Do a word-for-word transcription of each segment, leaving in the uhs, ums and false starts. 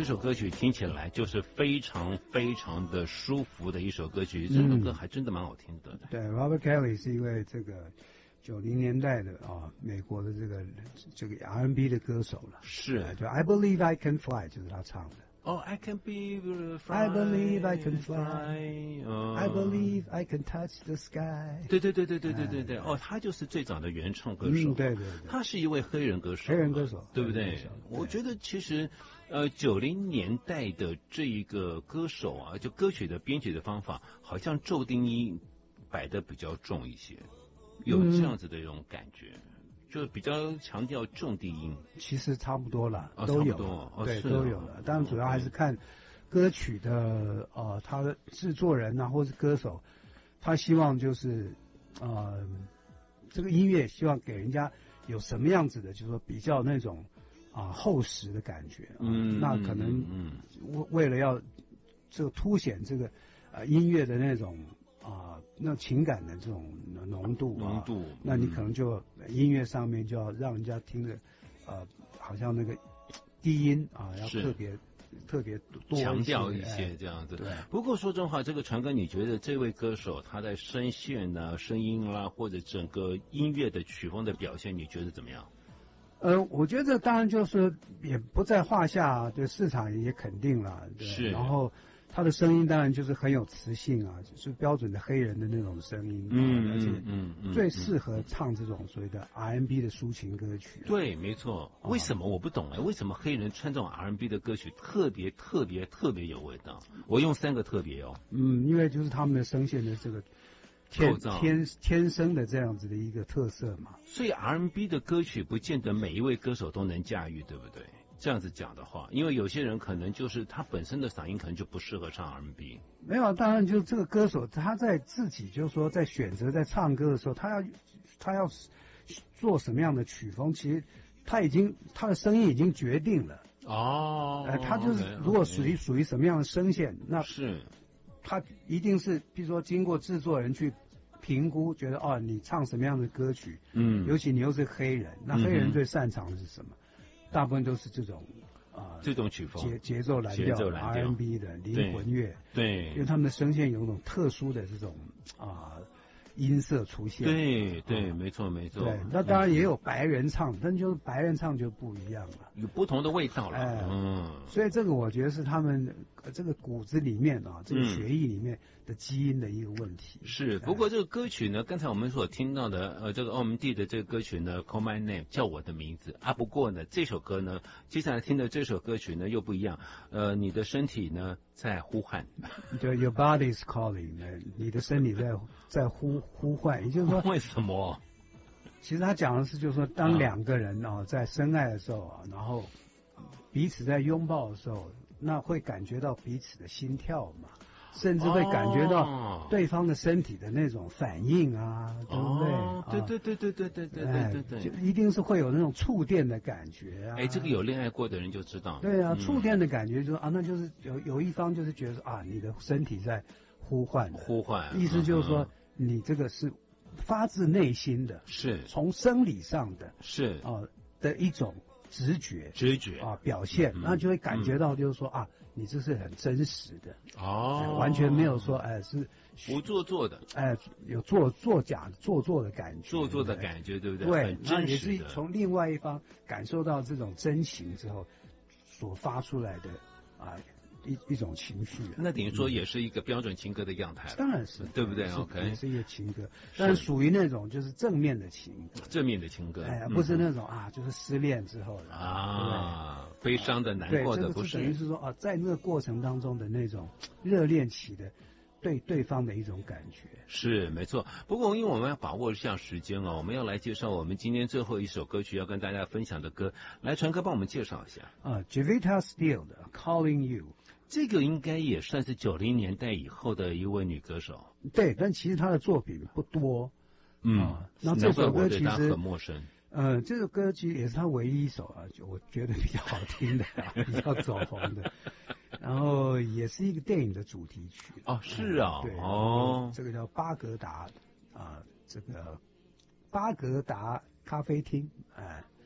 这首歌曲听起来就是非常非常的舒服的一首歌曲，这首歌还真的蛮好听的。 对 ，Robert Kelly 是一位这个九零年代的啊，美国的这个这个 R and B 的歌手了。 是， 就 I Believe I Can Fly 就是他唱的。 哦、oh, ，I can be fly, I believe I can fly, uh, I believe I can touch the sky。 对对对对对对对对，哦，他就是最早的原唱歌手， 嗯、对对对， 他是一位黑人歌手， 黑人歌手， 对不对？我觉得其实，呃，九零年代的这一个歌手啊，就歌曲的编曲的方法，好像重低音摆的比较重一些，有这样子的一种感觉。嗯，就比较强调重低音， 其实差不多了， 哦、 都有， 哦、 对， 哦、 都有了。当然主要还是看歌曲的呃，他的制作人啊，或是歌手，他希望就是呃，这个音乐希望给人家有什么样子的，就是说比较那种啊、呃、厚实的感觉。啊、 嗯， 那可能嗯， 为为了要这个凸显这个呃音乐的那种。啊，那情感的这种浓度啊， 浓度， 那你可能就音乐上面就要让人家听着，呃，好像那个低音啊，要特别特别多强调一些这样子。 对。 不过说真话，这个传哥，你觉得这位歌手他在声线呢、声音啦，或者整个音乐的曲风的表现，你觉得怎么样？ 呃，我觉得当然就是也不在话下，对市场也肯定了，对。 是。 然后。他的声音当然就是很有磁性啊，就是标准的黑人的那种声音， 嗯， 而且嗯嗯最适合唱这种所谓的 R and B 的抒情歌曲。 对，没错。为什么我不懂哎？为什么黑人唱这种 R and B 的歌曲特别特别特别有味道？我用三个特别哦。 嗯，因为就是他们的声线的这个天天天生的这样子的一个特色嘛。 所以 R and B 的歌曲不见得每一位歌手都能驾驭，对不对？这样子讲的话，因为有些人可能就是他本身的嗓音可能就不适合唱 R and B。 没有，当然就这个歌手他在自己就是说在选择在唱歌的时候，他要他要做什么样的曲风，其实他已经他的声音已经决定了。 哦， 呃，他就是如果属于属于什么样的声线，那是他一定是比如说经过制作人去评估，觉得哦你唱什么样的歌曲， 嗯， 尤其你又是黑人，那黑人最擅长的是什么？嗯，大部分都是这种啊、呃， 这种曲风节节奏蓝调 R and B 的灵魂乐， 对， 因为他们的声线有一种特殊的这种啊、呃、音色出现， 对对、嗯，没错没错。 对，那当然也有白人唱，嗯、但就是白人唱就不一样了， 有不同的味道了。哎、嗯， 所以这个我觉得是他们这个骨子里面啊，这个血液里面的基因的一个问题。 嗯、是，不过这个歌曲呢，刚才我们所听到的，呃，这个奥门蒂的这个歌曲呢 ，Call My Name 叫我的名字啊。不过呢，这首歌呢，接下来听的这首歌曲呢又不一样，呃，你的身体呢在呼唤。 对 ，Your body is calling， 你的身体在在呼呼唤，也就是说， 为什么？ 其实他讲的是，就是说，当两个人啊在深爱的时候啊，然后彼此在拥抱的时候，那会感觉到彼此的心跳嘛。甚至会感觉到对方的身体的那种反应啊， 哦、 对不对？ 哦、对对对对对对对对对对， 就一定是会有那种触电的感觉啊。 哎，这个有恋爱过的人就知道。 对啊，嗯、触电的感觉就是啊，那就是有有一方就是觉得说啊，你的身体在呼唤的， 呼唤， 意思就是说、嗯、你这个是发自内心的， 是从生理上的， 是啊的一种。直觉， 直觉啊，表现，那、嗯、就会感觉到，就是说、嗯、啊，你这是很真实的哦， 完全没有说，哎、呃，是不做作的， 哎、呃，有做作假、做作的感觉， 做作的感觉，对不对？ 对，那也是从另外一方感受到这种真情之后所发出来的啊。一一种情绪、啊， 那等于说也是一个标准情歌的样态了、 嗯，当然是， 对不对 ？OK， 也是一个情歌，但是属于那种就是正面的情歌， 正面的情歌， 哎，不是那种、嗯、啊，就是失恋之后的啊，悲伤的、难过的，不是， 等于是说啊，在那个过程当中的那种热恋期的。对对方的一种感觉是没错，不过因为我们要把握一下时间啊，我们要来介绍我们今天最后一首歌曲要跟大家分享的歌，来传哥帮我们介绍一下啊 ，Jevita Steele 的 Calling You， 这个应该也算是九零年代以后的一位女歌手， 对，但其实她的作品不多， 嗯， 啊、那这首歌其实很陌生。 呃，这首歌其实也是他唯一一首啊，就我觉得比较好听的、啊，比较走红的。然后也是一个电影的主题曲哦，是啊， 嗯、对哦， 这个叫巴格达啊、呃，这个巴格达咖啡厅，哎、呃，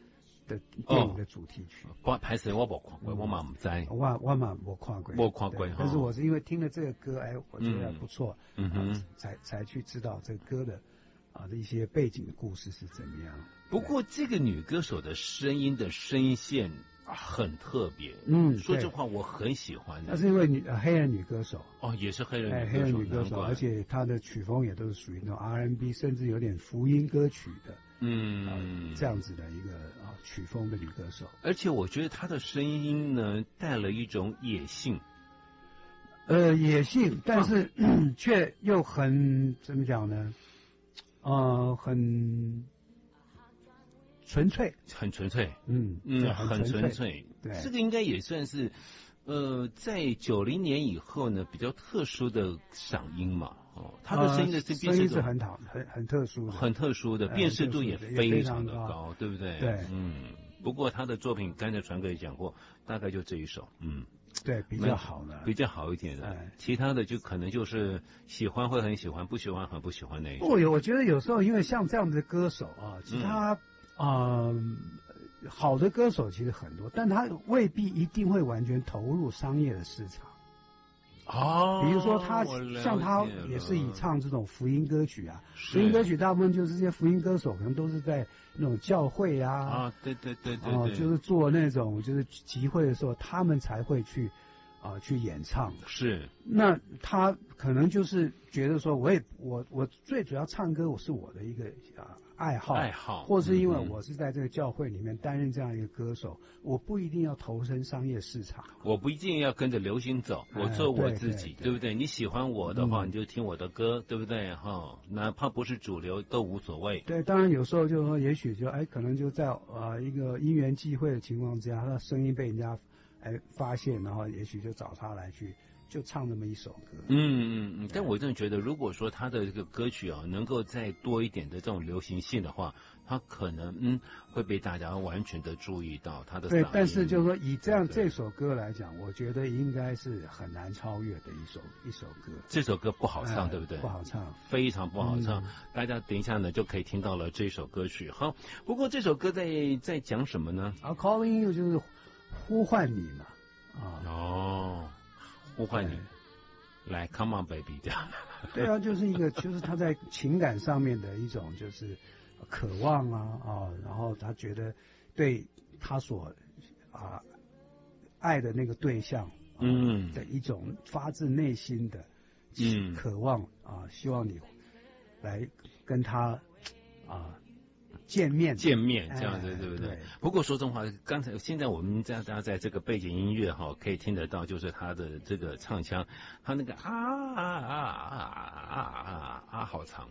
的电影的主题曲。 我拍摄我没看过，我嘛不知。 我我嘛没看过， 没看过。 但是我是因为听了这个歌，哎，我觉得不错， 嗯哼， 啊、才才去知道这个歌的啊的一些背景的故事是怎么样。 不过这个女歌手的声音的声线很特别， 嗯， 说这话我很喜欢的。 她是因为女、呃、黑人女歌手， 哦，也是黑人女歌手，哎、黑人女歌手，而且她的曲风也都是属于那种 R and B， 甚至有点福音歌曲的， 嗯、 呃，这样子的一个啊、呃、曲风的女歌手。 而且我觉得她的声音呢带了一种野性， 呃，野性，但是、啊、却又很怎么讲呢？呃，很。纯粹， 很纯粹， 嗯嗯，很纯粹。 对， 这个应该也算是，呃，在九零年以后呢，比较特殊的嗓音嘛。哦，他的声音的这声音是很讨很很特殊的， 很特殊的，辨识度也非常的高，对不对？ 对， 嗯。不过他的作品，刚才传哥也讲过，大概就这一首，嗯， 对，比较好的， 比较好一点的。哎、其他的就可能就是喜欢会很喜欢，不喜欢很不喜欢那一种。 不，我觉得有时候因为像这样的歌手啊，其实他。嗯啊、呃，好的歌手其实很多，但他未必一定会完全投入商业的市场。 哦， 比如说他像他也是以唱这种福音歌曲啊，福音歌曲大部分就是这些福音歌手可能都是在那种教会啊， 啊，对对对对， 啊、呃，就是做那种就是集会的时候，他们才会去啊、呃、去演唱。 是， 那他可能就是觉得说，我也我我最主要唱歌，我是我的一个啊。爱好， 爱好， 或是因为我是在这个教会里面担任这样一个歌手，嗯、我不一定要投身商业市场， 我不一定要跟着流行走，我做我自己，哎、对, 对, 对不对？你喜欢我的话，嗯、你就听我的歌，对不对？哈，哪怕不是主流都无所谓。 对，当然有时候就是说，也许就哎，可能就在呃一个因缘际会的情况之下，他的声音被人家哎发现，然后也许就找他来去。就唱那么一首歌， 嗯嗯嗯，但我真的觉得，如果说他的这个歌曲啊，能够再多一点的这种流行性的话，他可能嗯会被大家完全的注意到他的嗓音。 对，但是就是说以这样这首歌来讲，我觉得应该是很难超越的一首一首歌。 这首歌不好唱，哎、对不对？ 不好唱， 非常不好唱。嗯、大家等一下呢就可以听到了这首歌曲。好，不过这首歌在在讲什么呢？ 啊 ，Calling You 就是呼唤你嘛，啊哦。呼唤你来 ，Come on baby， 这样。 对啊，就是一个，就是他在情感上面的一种，就是渴望啊啊，然后他觉得对他所啊爱的那个对象，嗯，的一种发自内心的嗯渴望啊，希望你来跟他啊。见面见面这样子、哎、对不对？ 对。 不过说真话，刚才现在我们大家在这个背景音乐哈，可以听得到，就是他的这个唱腔，他那个啊啊啊啊啊啊啊好长，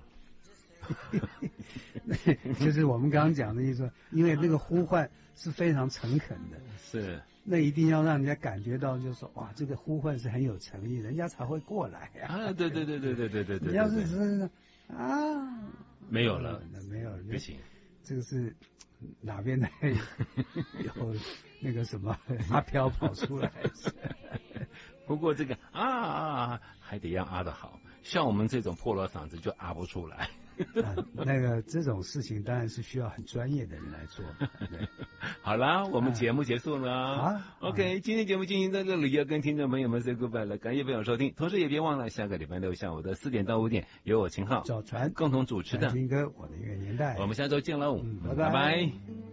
就是我们刚刚讲的意思，因为那个呼唤是非常诚恳的， 是， 那一定要让人家感觉到，就是说哇，这个呼唤是很有诚意，人家才会过来呀、 啊。啊，对对对对对对对对。 你要是只是啊， 没有了， 那没有了， 不行。 这个是哪边的有那个什么阿飘跑出来？ 不过这个啊啊还得要啊的好，像我们这种破锣嗓子就啊不出来。 啊、那个这种事情当然是需要很专业的人来做。对， 好啦，我们节目结束了啊。OK，、啊、今天节目进行到这里，要跟听众朋友们 say goodbye 了，感谢朋友收听，同时也别忘了下个礼拜六下午的四点到五点，由我秦昊、 赵传共同主持的听歌我的音乐年代， 我们下周见喽， 嗯、 拜拜拜。 拜拜